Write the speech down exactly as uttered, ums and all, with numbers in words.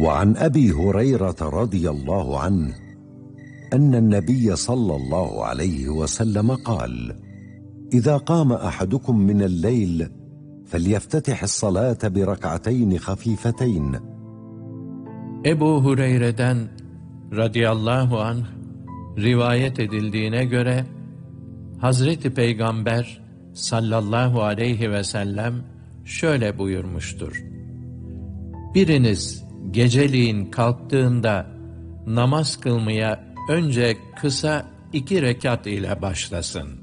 وعن أبي هريرة رضي الله عنه أن النبي صلى الله عليه وسلم قال: إذا قام أحدكم من الليل فليفتتح الصلاة بركعتين خفيفتين. Ebu Hureyre'den radıyallahu anh rivayet edildiğine göre Hazreti Peygamber sallallahu aleyhi ve sellem şöyle buyurmuştur: Biriniz geceliğin kalktığında namaz kılmaya önce kısa iki rekat ile başlasın.